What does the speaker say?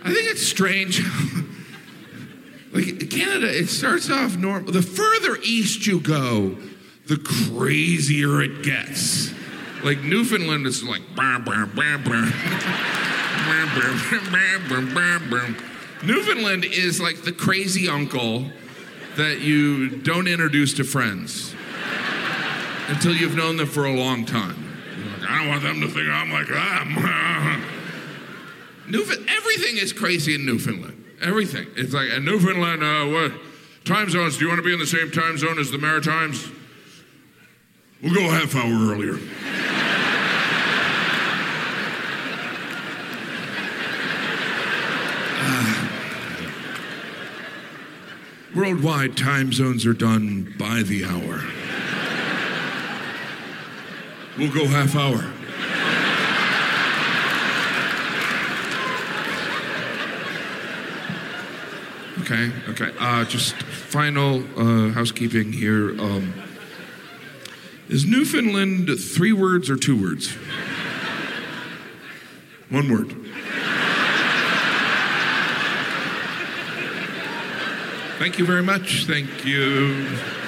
I think it's strange. Like Canada, it starts off normal. The further east you go, the crazier it gets. Like Newfoundland is like Newfoundland is like the crazy uncle that you don't introduce to friends until you've known them for a long time. Like, I don't want them to think I'm like that. Everything is crazy in Newfoundland. Everything. It's like, in Newfoundland, what time zones? Do you want to be in the same time zone as the Maritimes? We'll go a half hour earlier. Worldwide, time zones are done by the hour. We'll go half hour. Okay. Just final housekeeping here. Is Newfoundland 3 words or 2 words? 1 word. Thank you very much. Thank you.